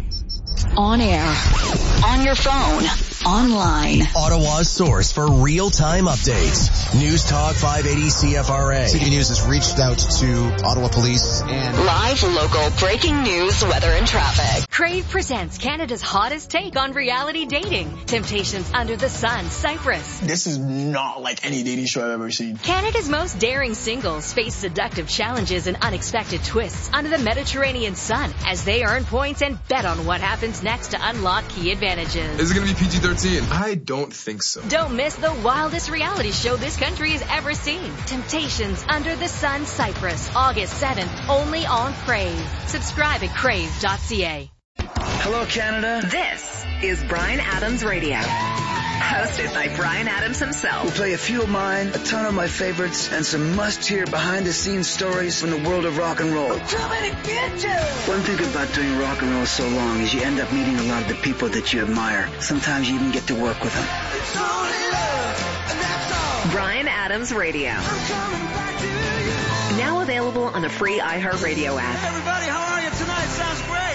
On air, on your phone, online. Ottawa's source for real-time updates. News Talk 580 CFRA. City News has reached out to Ottawa Police and live local breaking news, weather and traffic. Crave presents Canada's hottest take on reality dating. Temptations Under the Sun, Cyprus. This is not like any dating show I've ever seen. Canada's most daring singles face seductive challenges and unexpected twists under the Mediterranean sun as they earn points and bet on what happens next to unlock key advantages. Is it going to be PG-13? I don't think so. Don't miss the wildest reality show this country has ever seen. Temptations Under the Sun, Cyprus, August 7th, only on Crave. Subscribe at crave.ca. Hello, Canada. This is Bryan Adams Radio. Hosted by Bryan Adams himself. We'll play a few of mine, a ton of my favorites, and some must-hear behind-the-scenes stories from the world of rock and roll. Too many bitches! One thing about doing rock and roll so long is you end up meeting a lot of the people that you admire. Sometimes you even get to work with them. It's only love, and that's all. Bryan Adams Radio. I'm coming back to you. Now available on the free iHeartRadio app. Hey everybody, how are you tonight? Sounds great.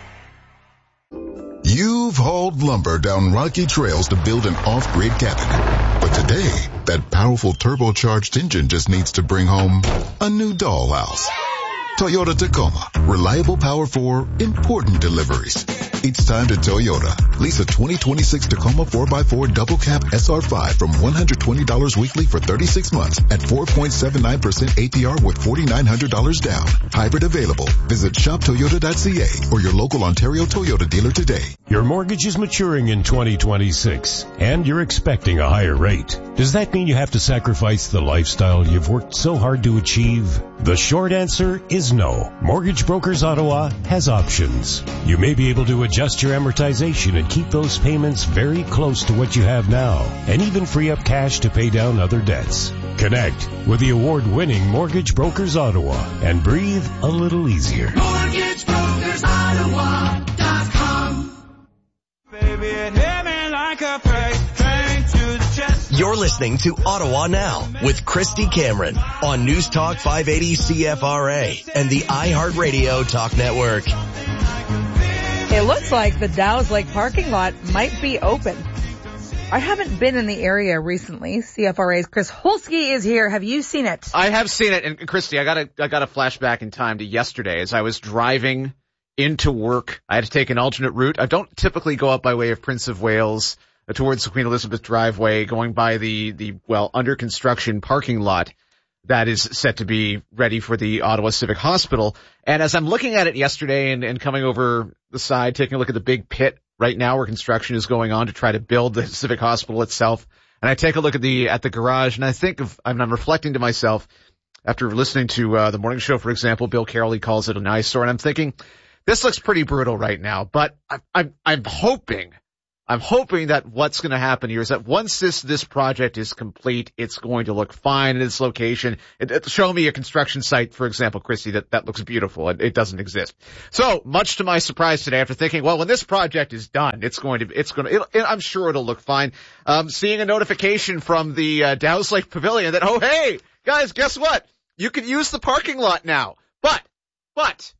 You've hauled lumber down rocky trails to build an off-grid cabin. But today, that powerful turbocharged engine just needs to bring home a new dollhouse. Toyota Tacoma. Reliable power for important deliveries. It's time to Toyota. Lease a 2026 Tacoma 4x4 double cab SR5 from $120 weekly for 36 months at 4.79% APR with $4,900 down. Hybrid available. Visit shoptoyota.ca or your local Ontario Toyota dealer today. Your mortgage is maturing in 2026 and you're expecting a higher rate. Does that mean you have to sacrifice the lifestyle you've worked so hard to achieve? The short answer is no. Mortgage Brokers Ottawa has options. You may be able to adjust your amortization and keep those payments very close to what you have now, and even free up cash to pay down other debts. Connect with the award-winning Mortgage Brokers Ottawa and breathe a little easier. MortgageBrokersOttawa.com. Baby, it hit me like a freight train to the chest. You're listening to Ottawa Now with Christy Cameron on News Talk 580 CFRA and the iHeartRadio Talk Network. It looks like the Dow's Lake parking lot might be open. I haven't been in the area recently. CFRA's Chris Holsky is here. Have you seen it? I have seen it. And Christy, I got a flashback in time to yesterday as I was driving into work. I had to take an alternate route. I don't typically go up by way of Prince of Wales towards the Queen Elizabeth driveway, going by the under construction parking lot that is set to be ready for the Ottawa Civic Hospital. And as I'm looking at it yesterday and coming over the side, taking a look at the big pit right now where construction is going on to try to build the Civic Hospital itself, and I take a look at the garage, and I'm reflecting to myself after listening to the morning show, for example, Bill Carroll, he calls it an eyesore, and I'm thinking, this looks pretty brutal right now, but I'm hoping that what's going to happen here is that once this project is complete, it's going to look fine in its location. Show me a construction site, for example, Christy, that looks beautiful. It doesn't exist. So much to my surprise today, after thinking, well, when this project is done, I'm sure it'll look fine. Seeing a notification from the Dow's Lake Pavilion that, oh, hey, guys, guess what? You can use the parking lot now. But.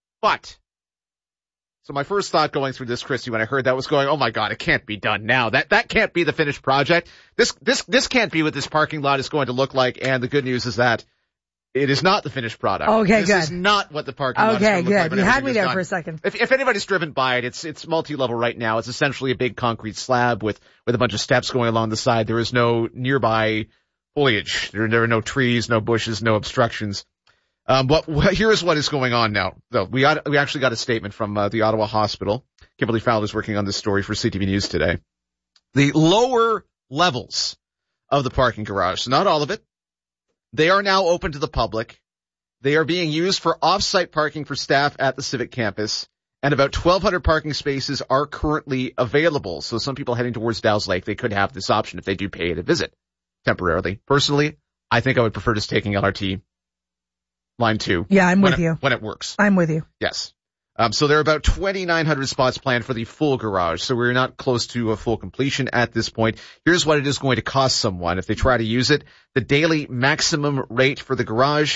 So my first thought going through this, Christy, when I heard that was going, oh my God, it can't be done now. That can't be the finished project. This can't be what this parking lot is going to look like. And the good news is that it is not the finished product. Okay, good. This is not what the parking lot is going to look like. Okay, good. You had me there for a second. If anybody's driven by it, it's multi-level right now. It's essentially a big concrete slab with a bunch of steps going along the side. There is no nearby foliage. There are no trees, no bushes, no obstructions. But here's what is going on now, though. We actually got a statement from the Ottawa Hospital. Kimberly Fowler is working on this story for CTV News today. The lower levels of the parking garage, so not all of it, they are now open to the public. They are being used for off-site parking for staff at the Civic campus, and about 1,200 parking spaces are currently available. So some people heading towards Dow's Lake, they could have this option if they do pay to visit temporarily. Personally, I think I would prefer just taking LRT Line 2. Yeah, I'm with you. When it works. I'm with you. Yes. So there are about 2,900 spots planned for the full garage. So we're not close to a full completion at this point. Here's what it is going to cost someone if they try to use it. The daily maximum rate for the garage,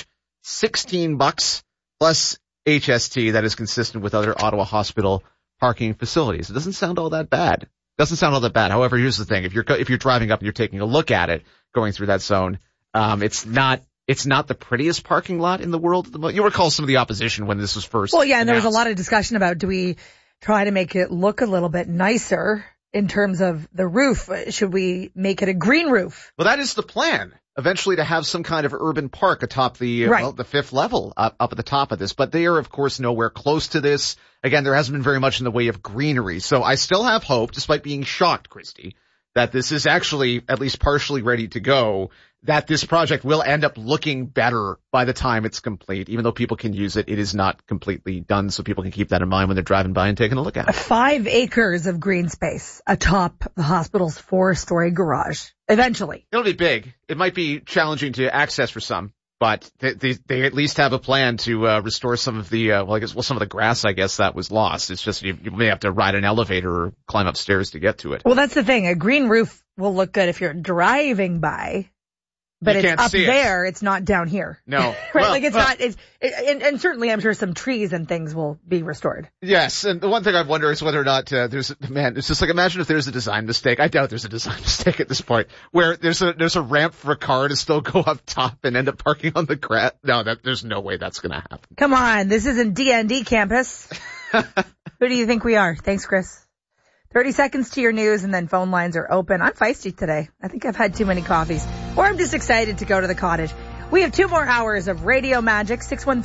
$16 plus HST. That is consistent with other Ottawa Hospital parking facilities. It doesn't sound all that bad. However, here's the thing. If you're driving up and you're taking a look at it, going through that zone, it's not the prettiest parking lot in the world. You recall some of the opposition when this was first Well, yeah, and announced. there was a lot of discussion about, do we try to make it look a little bit nicer in terms of the roof? Should we make it a green roof? Well, that is the plan, eventually to have some kind of urban park atop the the fifth level up at the top of this. But they are, of course, nowhere close to this. Again, there hasn't been very much in the way of greenery. So I still have hope, despite being shocked, Christy, that this is actually at least partially ready to go, that this project will end up looking better by the time it's complete. Even though people can use it, it is not completely done, so people can keep that in mind when they're driving by and taking a look at it. 5 acres of green space atop the hospital's 4-story garage. Eventually. It'll be big. It might be challenging to access for some, but they at least have a plan to restore some of the some of the grass, I guess, that was lost. It's just you may have to ride an elevator or climb upstairs to get to it. Well, that's the thing. A green roof will look good if you're driving by. But it's up there, it's not down here. No. Right? Well, and certainly I'm sure some trees and things will be restored. Yes, and the one thing I wonder is whether or not it's just like, imagine if there's a design mistake. I doubt there's a design mistake at this point, where there's a ramp for a car to still go up top and end up parking on the grass. No, there's no way that's gonna happen. Come on, this isn't DND campus. Who do you think we are? Thanks, Chris. 30 seconds to your news, and then phone lines are open. I'm feisty today. I think I've had too many coffees. Or I'm just excited to go to the cottage. We have 2 more hours of radio magic,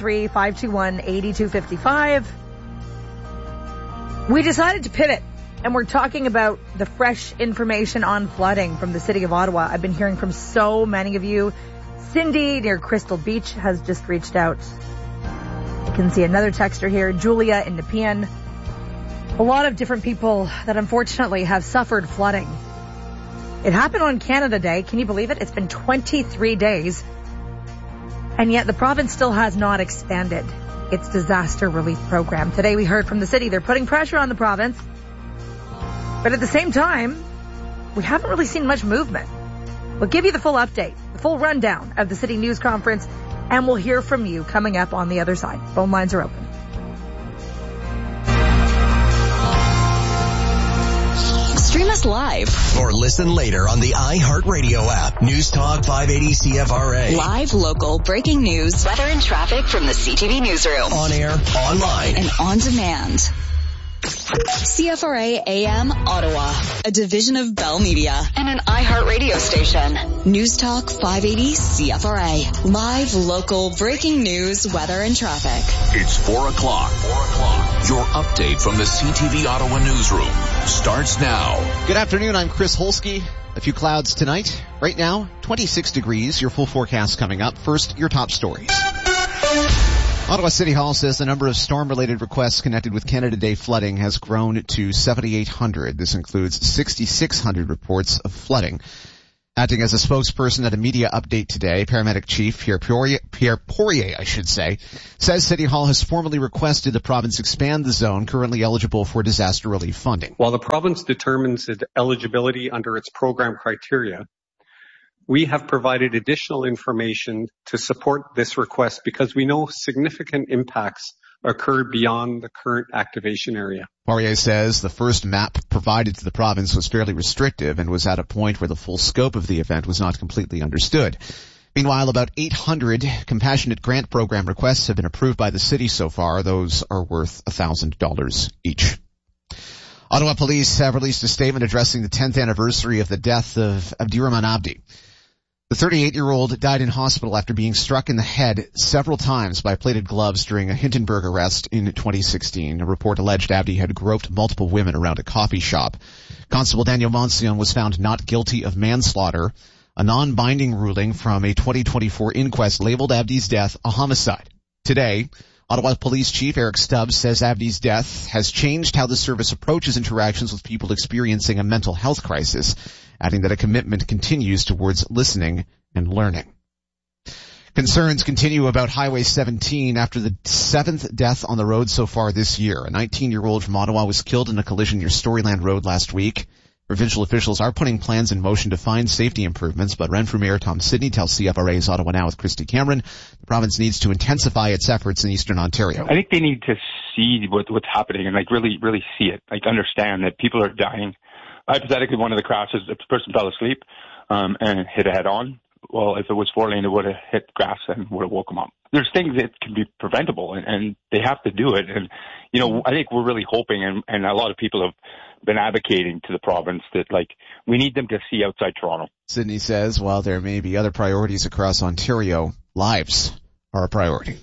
613-521-8255. We decided to pivot, and we're talking about the fresh information on flooding from the city of Ottawa. I've been hearing from so many of you. Cindy near Crystal Beach has just reached out. I can see another texter here, Julia in Nepean. A lot of different people that unfortunately have suffered flooding. It happened on Canada Day. Can you believe it? It's been 23 days. And yet the province still has not expanded its disaster relief program. Today we heard from the city. They're putting pressure on the province. But at the same time, we haven't really seen much movement. We'll give you the full update, the full rundown of the city news conference, and we'll hear from you coming up on the other side. Phone lines are open. Stream us live. Or listen later on the iHeartRadio app. News Talk 580 CFRA. Live, local, breaking news, weather and traffic from the CTV newsroom. On air, online, and on demand. CFRA AM Ottawa, a division of Bell Media and an iHeartRadio station. News Talk 580 CFRA. Live, local, breaking news, weather and traffic. It's 4 o'clock. Your update from the CTV Ottawa newsroom starts now. Good afternoon. I'm Chris Holsky. A few clouds tonight. Right now, 26 degrees. Your full forecast coming up. First, your top stories. Ottawa City Hall says the number of storm-related requests connected with Canada Day flooding has grown to 7,800. This includes 6,600 reports of flooding. Acting as a spokesperson at a media update today, Paramedic Chief Pierre Poirier, says City Hall has formally requested the province expand the zone currently eligible for disaster relief funding. While the province determines its eligibility under its program criteria, we have provided additional information to support this request because we know significant impacts occurred beyond the current activation area. Poirier says the first map provided to the province was fairly restrictive and was at a point where the full scope of the event was not completely understood. Meanwhile, about 800 compassionate grant program requests have been approved by the city so far. Those are worth $1,000 each. Ottawa police have released a statement addressing the 10th anniversary of the death of Abdirahman Abdi. The 38-year-old died in hospital after being struck in the head several times by plated gloves during a Hindenburg arrest in 2016. A report alleged Abdi had groped multiple women around a coffee shop. Constable Daniel Monsión was found not guilty of manslaughter. A non-binding ruling from a 2024 inquest labeled Abdi's death a homicide. Today, Ottawa Police Chief Eric Stubbs says Abdi's death has changed how the service approaches interactions with people experiencing a mental health crisis, adding that a commitment continues towards listening and learning. Concerns continue about Highway 17 after the 7th death on the road so far this year. A 19-year-old from Ottawa was killed in a collision near Storyland Road last week. Provincial officials are putting plans in motion to find safety improvements, but Renfrew Mayor Tom Sidney tells CFRA's Ottawa Now with Christy Cameron the province needs to intensify its efforts in eastern Ontario. I think they need to see what's happening and really see it, understand that people are dying. Hypothetically, one of the crashes, if the person fell asleep and hit a head on, well, if it was 4-lane, it would have hit grass and would have woke them up. There's things that can be preventable, and they have to do it. And, I think we're really hoping, and a lot of people have been advocating to the province that, we need them to see outside Toronto. Sidney says while there may be other priorities across Ontario, lives are a priority.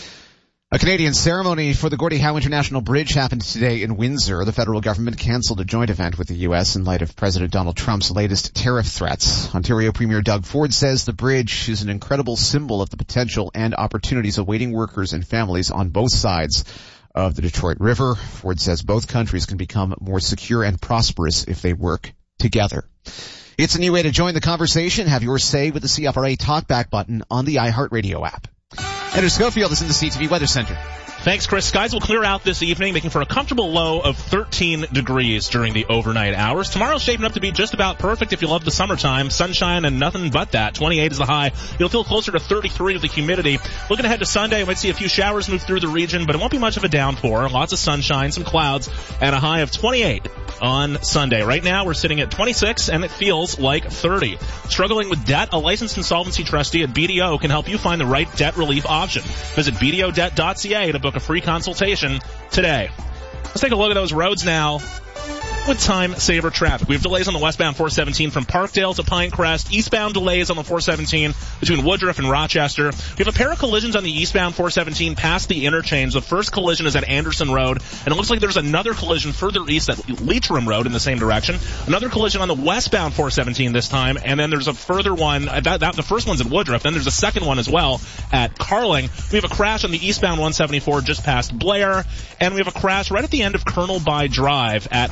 A Canadian ceremony for the Gordie Howe International Bridge happened today in Windsor. The federal government canceled a joint event with the U.S. in light of President Donald Trump's latest tariff threats. Ontario Premier Doug Ford says the bridge is an incredible symbol of the potential and opportunities awaiting workers and families on both sides of the Detroit River. Ford says both countries can become more secure and prosperous if they work together. It's a new way to join the conversation. Have your say with the CFRA Talkback button on the iHeartRadio app. Andrew Schofield is in the CTV Weather Center. Thanks, Chris. Skies will clear out this evening, making for a comfortable low of 13 degrees during the overnight hours. Tomorrow's shaping up to be just about perfect if you love the summertime. Sunshine and nothing but that. 28 is the high. You'll feel closer to 33 with the humidity. Looking ahead to Sunday, you might see a few showers move through the region, but it won't be much of a downpour. Lots of sunshine, some clouds, and a high of 28 on Sunday. Right now, we're sitting at 26, and it feels like 30. Struggling with debt? A licensed insolvency trustee at BDO can help you find the right debt relief option. Visit BDOdebt.ca to book a free consultation today. Let's take a look at those roads now with time saver traffic. We have delays on the westbound 417 from Parkdale to Pinecrest. Eastbound delays on the 417 between Woodruff and Rochester. We have a pair of collisions on the eastbound 417 past the interchange. The first collision is at Anderson Road, and it looks like there's another collision further east at Leitrim Road in the same direction. Another collision on the westbound 417 this time, and then there's a further one. The first one's at Woodruff. Then there's a second one as well at Carling. We have a crash on the eastbound 174 just past Blair, and we have a crash right at the end of Colonel By Drive at Hogs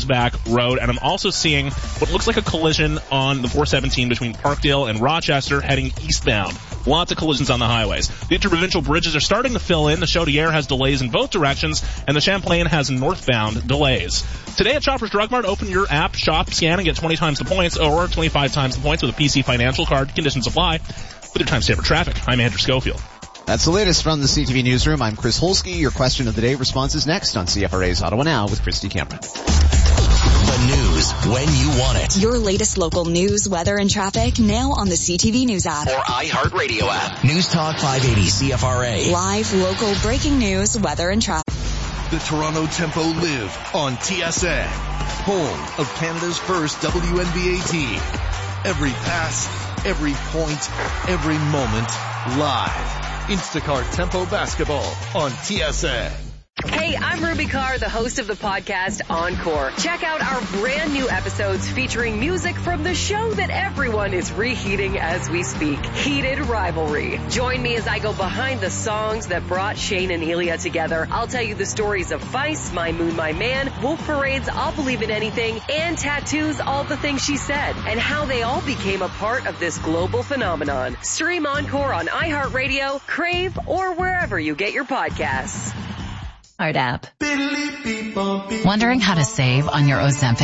Carlsbad Road, and I'm also seeing what looks like a collision on the 417 between Parkdale and Rochester heading eastbound. Lots of collisions on the highways. The interprovincial bridges are starting to fill in. The Chaudière has delays in both directions, and the Champlain has northbound delays. Today at Shoppers Drug Mart, open your app, shop, scan, and get 20 times the points, or 25 times the points with a PC Financial card. Conditions apply. With your time saver traffic, I'm Andrew Schofield. That's the latest from the CTV Newsroom. I'm Chris Holsky. Your question of the day response is next on CFRA's Ottawa Now with Christy Cameron. The news when you want it. Your latest local news, weather, and traffic now on the CTV News app. Or iHeartRadio app. News Talk 580 CFRA. Live local breaking news, weather, and traffic. The Toronto Tempo live on TSN, home of Canada's first WNBA team. Every pass, every point, every moment, live. Instacart Tempo Basketball on TSN. Hey, I'm Ruby Carr, the host of the podcast Encore. Check out our brand new episodes featuring music from the show that everyone is reheating as we speak, Heated Rivalry. Join me as I go behind the songs that brought Shane and Elia together. I'll tell you the stories of Feist, My Moon, My Man, Wolf Parade's I'll Believe in Anything, and Tattoo's All the Things She Said, and how they all became a part of this global phenomenon. Stream Encore on iHeartRadio, Crave, or wherever you get your podcasts. App. Wondering how to save on your Ozempic